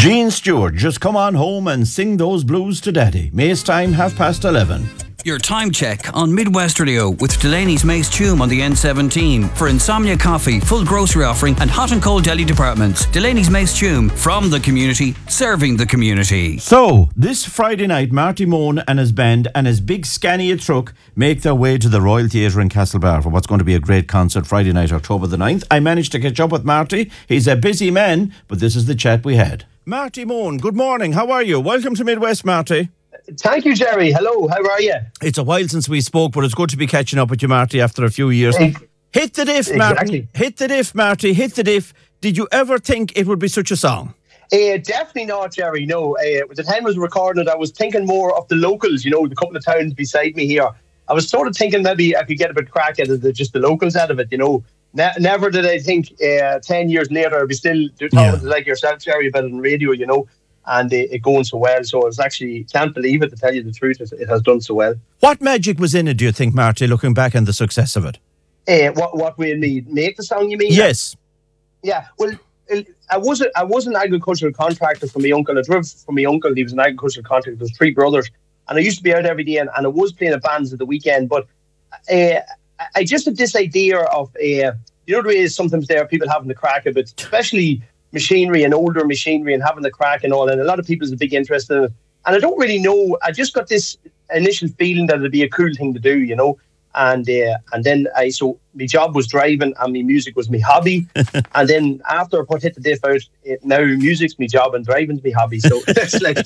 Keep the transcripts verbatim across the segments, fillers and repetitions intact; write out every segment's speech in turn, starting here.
Gene Stewart, just come on home and sing those blues to Daddy. May's time, half past eleven. Your time check on Midwest Radio with Delaney's Mace Tume on the N seventeen. For Insomnia Coffee, full grocery offering and hot and cold deli departments. Delaney's Mace Tume, from the community, serving the community. So, this Friday night, Marty Moan and his band and his big Scania truck make their way to the Royal Theatre in Castlebar for what's going to be a great concert Friday night, October the ninth. I managed to catch up with Marty. He's a busy man, but this is the chat we had. Marty Moan, good morning. How are you? Welcome to Midwest, Marty. Thank you, Jerry. Hello, how are you? It's a while since we spoke, but it's good to be catching up with you, Marty, after a few years. Ex- Hit the diff, Marty. Exactly. Hit the diff, Marty. Hit the diff. Did you ever think it would be such a song? Uh, definitely not, Jerry. No. Uh, at the time I was recording it, I was thinking more of the locals, you know, the couple of towns beside me here. I was sort of thinking maybe I could get a bit crack at it, just the locals out of it, you know. Ne- never did I think uh, ten years later I'd be still talking Yeah. to like yourself, Jerry, about it on radio, you know. And it, it going so well. So I was actually, can't believe it, to tell you the truth, it, it has done so well. What magic was in it, do you think, Marty, looking back on the success of it? Uh, what what will me make the song, you mean? Yes. Yeah, well, it, I was a, I was an agricultural contractor for my uncle. I drove for my uncle. He was an agricultural contractor. There was three brothers. And I used to be out every day, and, and I was playing at bands at the weekend. But uh, I just had this idea of, uh, you know, the way is sometimes there are people having the crack of it, especially machinery and older machinery and having the crack and all, and a lot of people is a big interest in it. And I don't really know, I just got this initial feeling that it'd be a cool thing to do, you know. And uh, and then I, so my job was driving and my music was my hobby. And then after I put Hit the Diff out, it, now music's my job and driving's my hobby. So it's like,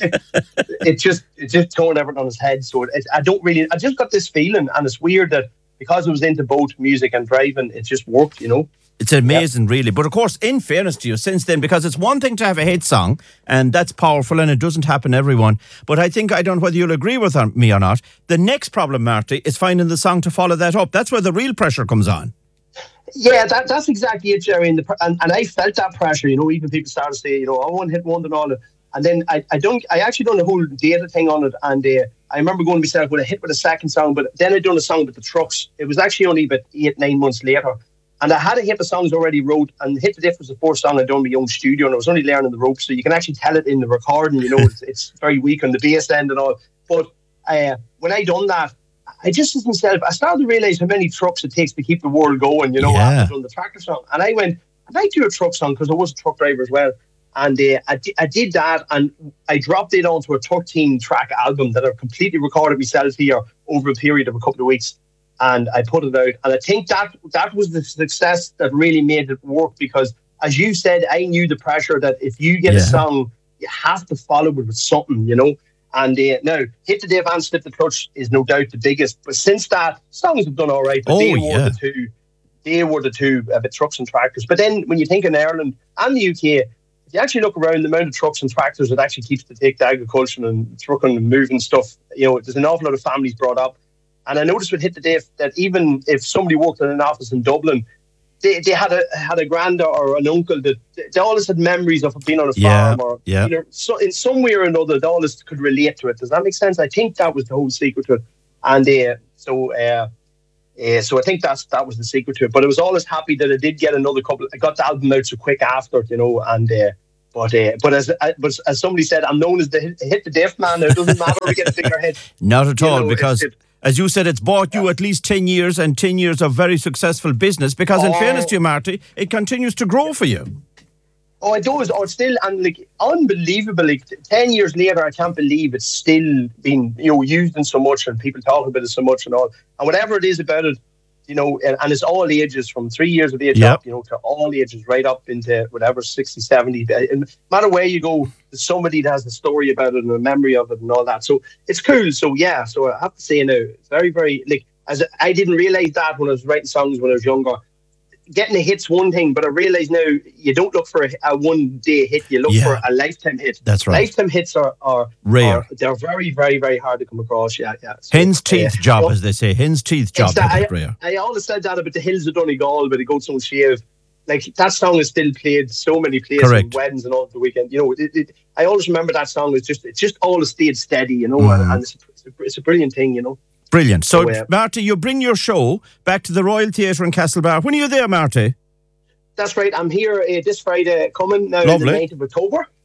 it just it just turned everything on its head. So it, I don't really, I just got this feeling, and it's weird that because I was into both music and driving, it just worked, you know. It's amazing, yep. really. But of course, in fairness to you, since then, because it's one thing to have a hit song, and that's powerful, and it doesn't happen to everyone. But I think, I don't know whether you'll agree with me or not, the next problem, Marty, is finding the song to follow that up. That's where the real pressure comes on. Yeah, that, that's exactly it, Jerry. And, the, and, and I felt that pressure, you know, even people started to say, you know, I one hit one and all. And then I, I don't, I actually done the whole data thing on it. And uh, I remember going to myself with a hit with a second song, but then I done a song with the Trucks. It was actually only about eight, nine months later. And I had a heap of songs already wrote, and Hit the Diff was the first song I'd done in my own studio, and I was only learning the ropes, so you can actually tell it in the recording, you know, it's, it's very weak on the bass end and all. But uh, when I done that, I just as myself, I started to realise how many trucks it takes to keep the world going, you know, yeah. after done the tractor song. And I went, I'd like to do a truck song, because I was a truck driver as well. And uh, I, di- I did that, and I dropped it onto a thirteen track album that I've completely recorded myself here over a period of a couple of weeks. And I put it out. And I think that that was the success that really made it work, because, as you said, I knew the pressure that if you get yeah. a song, you have to follow it with something, you know. And uh, now, Hit the Diff and Slip the Clutch is no doubt the biggest. But since that, songs have done all right. But oh, they yeah. were the two. They were the two, a bit trucks and tractors. But then when you think in Ireland and the U K, if you actually look around, the amount of trucks and tractors that actually keeps to take the agriculture and trucking and moving stuff, you know, there's an awful lot of families brought up. And I noticed with Hit the Diff that even if somebody worked in an office in Dublin, they, they had a had a granddad or an uncle that they always had memories of being on a yeah, farm, or yeah. you know, so in some way or another, they always could relate to it. Does that make sense? I think that was the whole secret to it. And uh, so, uh, uh, so I think that's that was the secret to it. But I was always happy that I did get another couple. I got the album out so quick after, you know, and. Uh, But uh, but as uh, but as somebody said, I'm known as the hit, hit the Diff man. It doesn't matter to get a bigger hit. Not at you all, know, because it, it, as you said, it's bought you yeah. at least ten years and ten years of very successful business. Because in oh, fairness to you, Marty, it continues to grow for you. Oh, it does. Oh, it's still and like unbelievable. Like ten years later, I can't believe it's still being you know used in so much, and people talk about it so much and all. And whatever it is about it. You know, and, and it's all ages from three years of age yep. up, you know, to all ages right up into whatever, sixty, seventy. And no matter where you go, there's somebody that has a story about it and a memory of it and all that. So it's cool. So, yeah, so I have to say now, it's very, very, like, as I didn't realise that when I was writing songs when I was younger. Getting a hit's one thing, but I realise now you don't look for a, a one-day hit, you look yeah. for a lifetime hit. That's right. Lifetime hits are, are rare. Are, they're very, very, very hard to come across, yeah. yeah. So, Hen's teeth uh, job, well, as they say. Hen's teeth job. That, I, rare. I always said that about the Hills of Donegal, where the Goats Don't Shave. Like, that song is still played so many places, and weddings and all the weekend. You know, it, it, I always remember that song. It's just, it's just always stayed steady, you know, mm. and, and it's, it's, a, it's a brilliant thing, you know. Brilliant. So, so uh, Marty, you bring your show back to the Royal Theatre in Castlebar. When are you there, Marty? That's right. I'm here uh, this Friday coming now, Lovely. the ninth of October.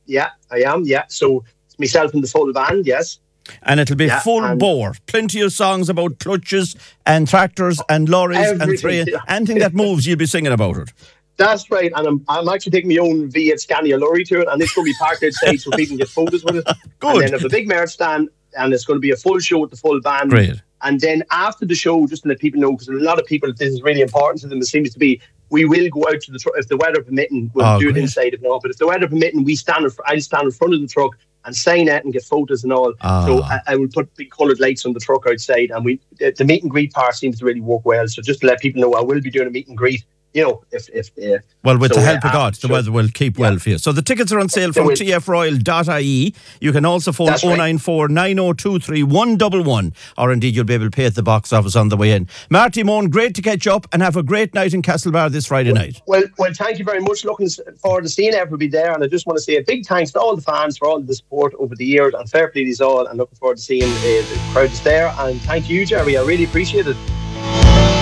Yeah, I am. Yeah, so it's myself and the full band. Yes. And it'll be Yeah, full and- bore. Plenty of songs about clutches and tractors and lorries and Everything, train. yeah. Anything that moves, you'll be singing about it. That's right, and I'm, I'm actually taking my own V eight Scania lorry to it, and it's going to be parked outside so people can get photos with it. Good. And then have a big merch stand, and it's going to be a full show with the full band. Great. And then after the show, just to let people know, because a lot of people, this is really important to them, it seems to be, we will go out to the truck, if the weather permitting, we'll Oh, do it great. inside if not, but if the weather permitting, we stand, in fr- I'll stand in front of the truck and sign it and get photos and all. Ah. So I, I will put big coloured lights on the truck outside, and we the, the meet and greet part seems to really work well. So just to let people know, I will be doing a meet and greet. You know, if if uh, Well, with so, the help uh, of God, the sure. weather will keep well for you. So the tickets are on sale They from will. t f royal dot I E. You can also phone That's right. oh nine four, nine oh two three, one one one, or indeed you'll be able to pay at the box office on the way in. Marty Moan, great to catch up, and have a great night in Castlebar this Friday night. Well, well, thank you very much. Looking forward to seeing everybody there, and I just want to say a big thanks to all the fans for all the support over the years, and fair play to you all, and looking forward to seeing uh, the crowd is there. And thank you, Jerry. I really appreciate it.